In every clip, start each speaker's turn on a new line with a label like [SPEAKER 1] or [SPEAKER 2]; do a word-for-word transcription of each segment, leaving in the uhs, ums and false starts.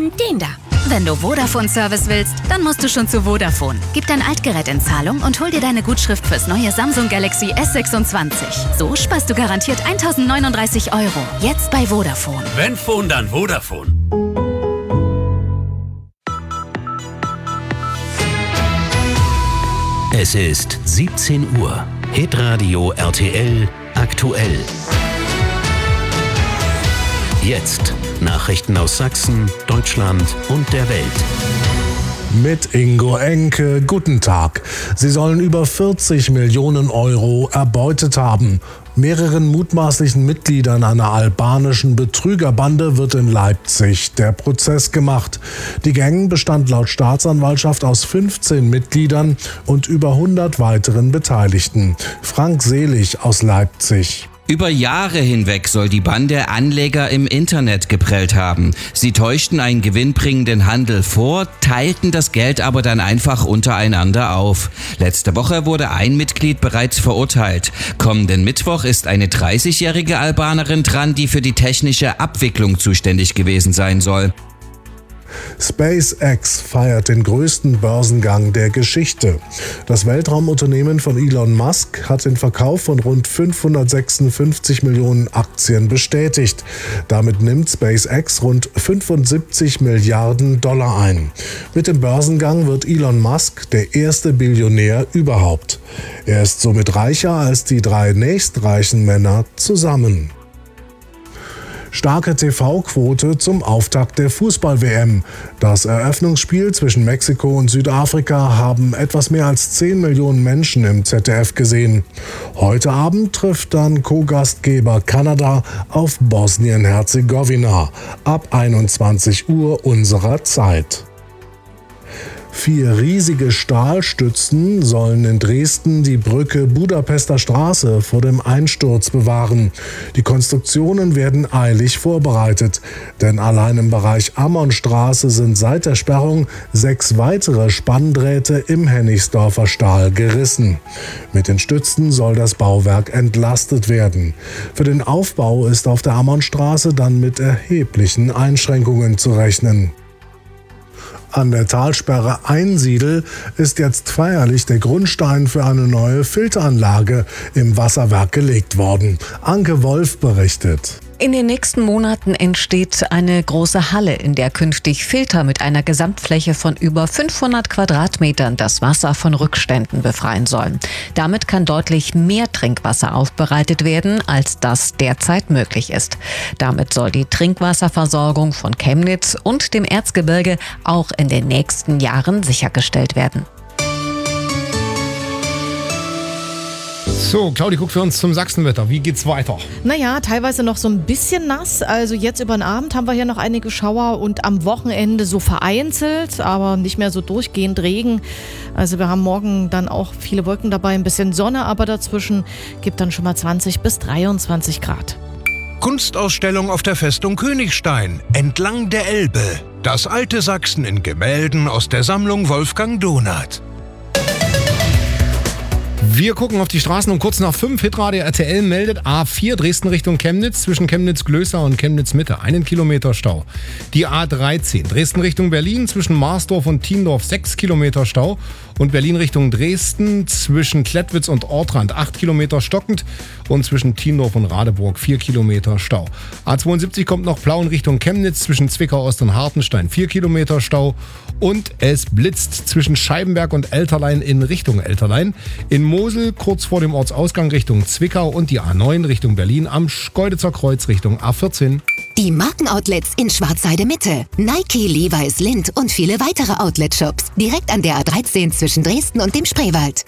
[SPEAKER 1] Ähm, den da.
[SPEAKER 2] Wenn du Vodafone-Service willst, dann musst du schon zu Vodafone. Gib dein Altgerät in Zahlung und hol dir deine Gutschrift fürs neue Samsung Galaxy S sechsundzwanzig. So sparst du garantiert tausendneununddreißig Euro. Jetzt bei Vodafone.
[SPEAKER 3] Wenn Phone, dann Vodafone.
[SPEAKER 4] Es ist siebzehn Uhr. Hitradio R T L aktuell. Jetzt Nachrichten aus Sachsen, Deutschland und der Welt.
[SPEAKER 5] Mit Ingo Enke, guten Tag. Sie sollen über vierzig Millionen Euro erbeutet haben. Mehreren mutmaßlichen Mitgliedern einer albanischen Betrügerbande wird in Leipzig der Prozess gemacht. Die Gang bestand laut Staatsanwaltschaft aus fünfzehn Mitgliedern und über hundert weiteren Beteiligten. Frank Selig aus Leipzig.
[SPEAKER 6] Über Jahre hinweg soll die Bande Anleger im Internet geprellt haben. Sie täuschten einen gewinnbringenden Handel vor, teilten das Geld aber dann einfach untereinander auf. Letzte Woche wurde ein Mitglied bereits verurteilt. Kommenden Mittwoch ist eine dreißigjährige Albanerin dran, die für die technische Abwicklung zuständig gewesen sein soll.
[SPEAKER 5] SpaceX feiert den größten Börsengang der Geschichte. Das Weltraumunternehmen von Elon Musk hat den Verkauf von rund fünfhundertsechsundfünfzig Millionen Aktien bestätigt. Damit nimmt SpaceX rund fünfundsiebzig Milliarden Dollar ein. Mit dem Börsengang wird Elon Musk der erste Billionär überhaupt. Er ist somit reicher als die drei nächstreichen Männer zusammen. Starke T V-Quote zum Auftakt der Fußball-W M. Das Eröffnungsspiel zwischen Mexiko und Südafrika haben etwas mehr als zehn Millionen Menschen im Z D F gesehen. Heute Abend trifft dann Co-Gastgeber Kanada auf Bosnien-Herzegowina ab einundzwanzig Uhr unserer Zeit. Vier riesige Stahlstützen sollen in Dresden die Brücke Budapester Straße vor dem Einsturz bewahren. Die Konstruktionen werden eilig vorbereitet, denn allein im Bereich Ammonstraße sind seit der Sperrung sechs weitere Spanndrähte im Hennigsdorfer Stahl gerissen. Mit den Stützen soll das Bauwerk entlastet werden. Für den Aufbau ist auf der Ammonstraße dann mit erheblichen Einschränkungen zu rechnen. An der Talsperre Einsiedel ist jetzt feierlich der Grundstein für eine neue Filteranlage im Wasserwerk gelegt worden. Anke Wolf berichtet.
[SPEAKER 7] In den nächsten Monaten entsteht eine große Halle, in der künftig Filter mit einer Gesamtfläche von über fünfhundert Quadratmetern das Wasser von Rückständen befreien sollen. Damit kann deutlich mehr Trinkwasser aufbereitet werden, als das derzeit möglich ist. Damit soll die Trinkwasserversorgung von Chemnitz und dem Erzgebirge auch in den nächsten Jahren sichergestellt werden.
[SPEAKER 8] So, Claudi guckt für uns zum Sachsenwetter. Wie geht's weiter?
[SPEAKER 9] Naja, teilweise noch so ein bisschen nass. Also jetzt über den Abend haben wir hier noch einige Schauer und am Wochenende so vereinzelt, aber nicht mehr so durchgehend Regen. Also wir haben morgen dann auch viele Wolken dabei, ein bisschen Sonne, aber dazwischen gibt dann schon mal zwanzig bis dreiundzwanzig Grad.
[SPEAKER 10] Kunstausstellung auf der Festung Königstein, entlang der Elbe. Das alte Sachsen in Gemälden aus der Sammlung Wolfgang Donath.
[SPEAKER 8] Wir gucken auf die Straßen um kurz nach fünf. Hitradio R T L meldet A vier Dresden Richtung Chemnitz zwischen Chemnitz-Glößer und Chemnitz-Mitte. Einen Kilometer Stau. Die A dreizehn Dresden Richtung Berlin zwischen Marsdorf und Thiendorf. Sechs Kilometer Stau. Und Berlin Richtung Dresden zwischen Klettwitz und Ortrand. Acht Kilometer stockend. Und zwischen Thiendorf und Radeburg. Vier Kilometer Stau. A zweiundsiebzig kommt noch Plauen Richtung Chemnitz zwischen Zwickau-Ost und Hartenstein. Vier Kilometer Stau. Und es blitzt zwischen Scheibenberg und Elterlein in Richtung Elterlein. In Mosel kurz vor dem Ortsausgang Richtung Zwickau und die A neun Richtung Berlin am Schkeuditzer Kreuz Richtung A vierzehn.
[SPEAKER 11] Die Markenoutlets in Schwarzheide Mitte. Nike, Levi's, Lindt und viele weitere Outlet-Shops. Direkt an der A dreizehn zwischen Dresden und dem Spreewald.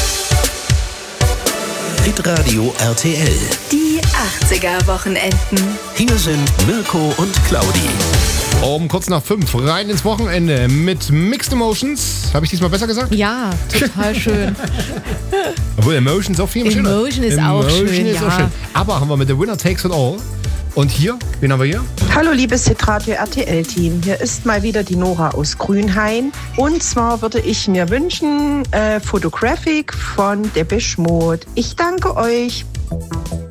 [SPEAKER 4] Hitradio R T L.
[SPEAKER 2] Die achtziger-Wochenenden.
[SPEAKER 4] Hier sind Mirko und Claudi.
[SPEAKER 8] Um kurz nach fünf rein ins Wochenende mit Mixed Emotions. Habe ich diesmal besser gesagt?
[SPEAKER 9] Ja, total schön.
[SPEAKER 8] Obwohl Emotions auch viel schöner.
[SPEAKER 9] Emotion ist auch schön,
[SPEAKER 8] ist
[SPEAKER 9] ja.
[SPEAKER 8] auch schön. Aber haben wir mit The Winner Takes It All. Und hier, wen haben wir hier?
[SPEAKER 12] Hallo liebes Hitradio R T L-Team, hier ist mal wieder die Nora aus Grünhain. Und zwar würde ich mir wünschen, äh, Photographic von Depeche Mode. Ich danke euch.